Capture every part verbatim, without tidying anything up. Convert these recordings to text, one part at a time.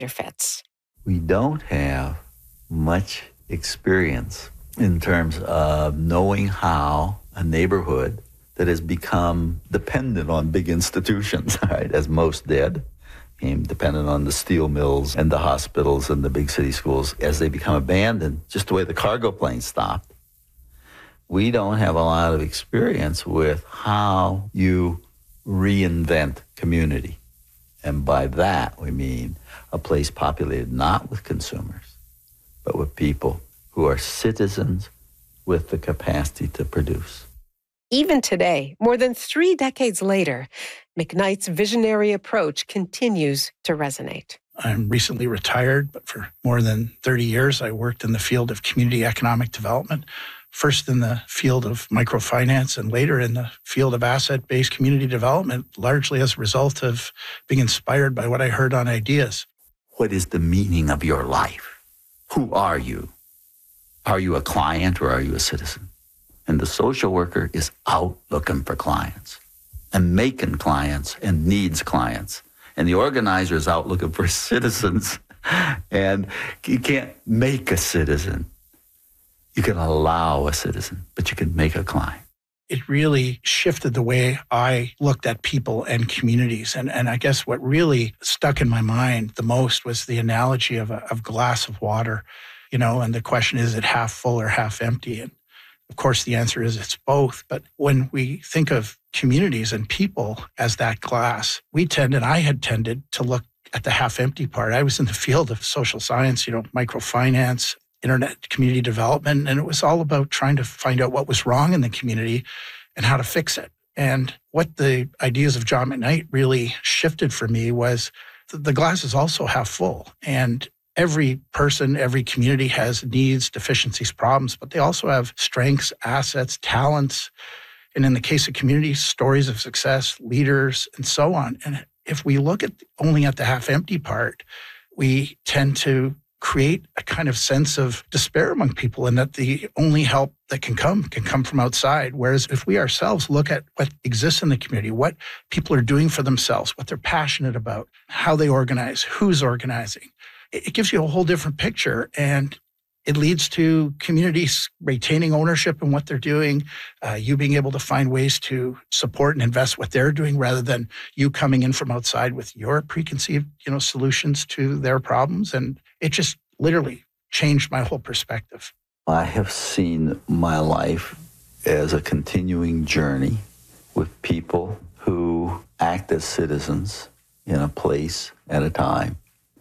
fits. We don't have much experience in terms of knowing how a neighborhood that has become dependent on big institutions, right, as most did, became dependent on the steel mills and the hospitals and the big city schools, as they become abandoned, just the way the cargo planes stopped. We don't have a lot of experience with how you reinvent community. And by that, we mean a place populated not with consumers, but with people who are citizens with the capacity to produce. Even today, more than three decades later, McKnight's visionary approach continues to resonate. I'm recently retired, but for more than thirty years, I worked in the field of community economic development, first in the field of microfinance and later in the field of asset-based community development, largely as a result of being inspired by what I heard on Ideas. What is the meaning of your life? Who are you? Are you a client or are you a citizen? And the social worker is out looking for clients and making clients and needs clients. And the organizer is out looking for citizens. And you can't make a citizen. You can allow a citizen, but you can make a client. It really shifted the way I looked at people and communities. And, and I guess what really stuck in my mind the most was the analogy of a of glass of water, you know, and the question, is it half full or half empty? And of course, the answer is it's both. But when we think of communities and people as that glass, we tend, and I had tended to look at the half empty part. I was in the field of social science, you know, microfinance, internet community development, and it was all about trying to find out what was wrong in the community and how to fix it. And what the ideas of John McKnight really shifted for me was th- the glass is also half full. And every person, every community has needs, deficiencies, problems, but they also have strengths, assets, talents, and in the case of communities, stories of success, leaders, and so on. And if we look at only at the half-empty part, we tend to create a kind of sense of despair among people, and that the only help that can come can come from outside. Whereas if we ourselves look at what exists in the community, what people are doing for themselves, what they're passionate about, how they organize, who's organizing, it gives you a whole different picture. And it leads to communities retaining ownership in what they're doing, uh, you being able to find ways to support and invest what they're doing rather than you coming in from outside with your preconceived, you know, solutions to their problems. And it just literally changed my whole perspective. I have seen my life as a continuing journey with people who act as citizens in a place at a time.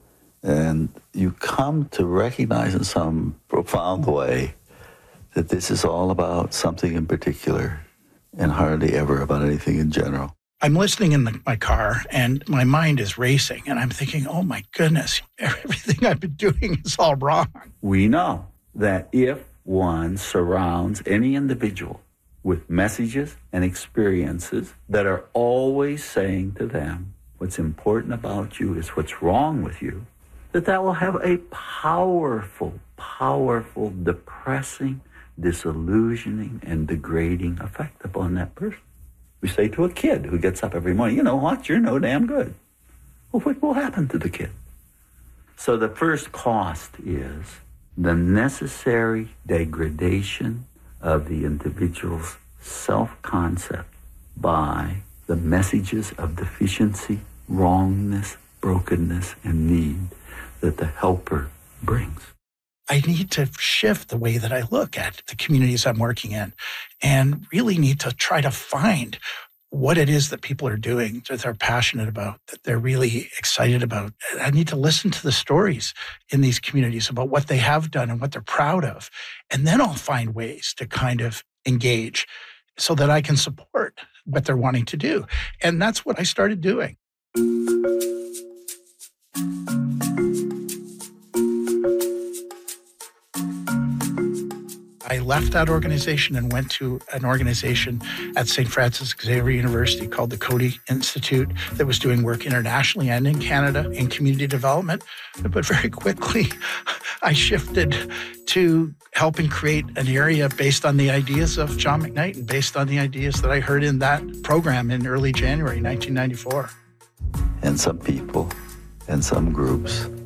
And you come to recognize in some profound way that this is all about something in particular and hardly ever about anything in general. I'm listening in the, my car and my mind is racing and I'm thinking, oh my goodness, everything I've been doing is all wrong. We know that if one surrounds any individual with messages and experiences that are always saying to them, what's important about you is what's wrong with you, that that will have a powerful, powerful, depressing, disillusioning, and degrading effect upon that person. We say to a kid who gets up every morning, you know what, you're no damn good. Well, what will happen to the kid? So the first cost is the necessary degradation of the individual's self-concept by the messages of deficiency, wrongness, brokenness, and need that the helper brings. I need to shift the way that I look at the communities I'm working in and really need to try to find what it is that people are doing, that they're passionate about, that they're really excited about. I need to listen to the stories in these communities about what they have done and what they're proud of. And then I'll find ways to kind of engage so that I can support what they're wanting to do. And that's what I started doing. I left that organization and went to an organization at Saint Francis Xavier University called the Coady Institute that was doing work internationally and in Canada in community development. But very quickly, I shifted to helping create an area based on the ideas of John McKnight and based on the ideas that I heard in that program in early January nineteen ninety-four. And some people and some groups